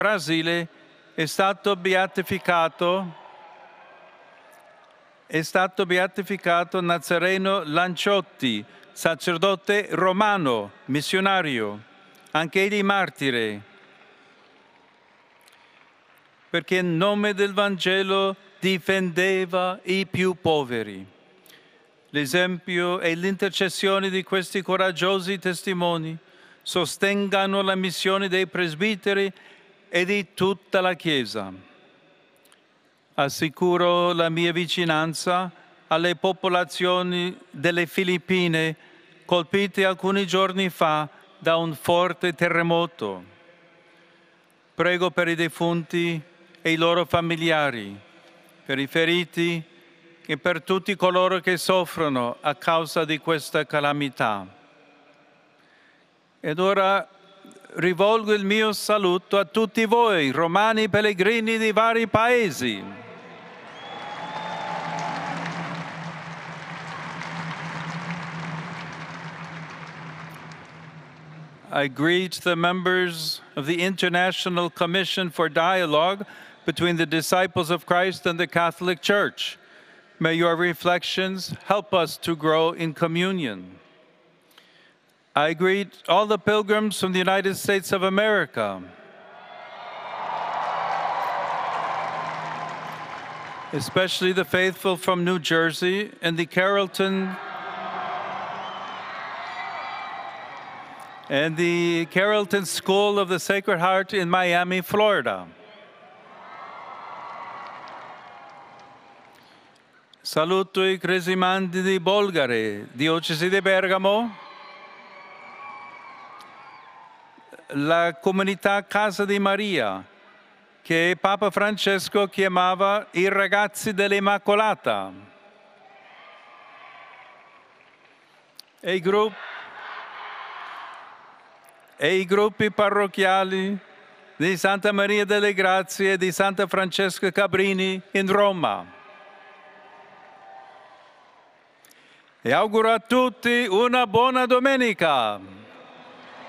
Brasile è stato beatificato Nazareno Lanciotti, sacerdote romano, missionario, anche egli martire, perché in nome del Vangelo difendeva i più poveri. L'esempio e l'intercessione di questi coraggiosi testimoni sostengano la missione dei presbiteri e di tutta la Chiesa. Assicuro la mia vicinanza alle popolazioni delle Filippine colpite alcuni giorni fa da un forte terremoto. Prego per i defunti e i loro familiari, per i feriti e per tutti coloro che soffrono a causa di questa calamità. Ed ora rivolgo il mio saluto a tutti voi, romani pellegrini di vari paesi. I greet the members of the International Commission for Dialogue between the Disciples of Christ and the Catholic Church. May your reflections help us to grow in communion. I greet all the pilgrims from the United States of America, especially the faithful from New Jersey and the Carrollton School of the Sacred Heart in Miami, Florida. Saluto i cresimandi di Bolgare, diocesi di Bergamo, la comunità Casa di Maria, che Papa Francesco chiamava i ragazzi dell'Immacolata, e i gruppi parrocchiali di Santa Maria delle Grazie e di Santa Francesca Cabrini in Roma. E auguro a tutti una buona domenica.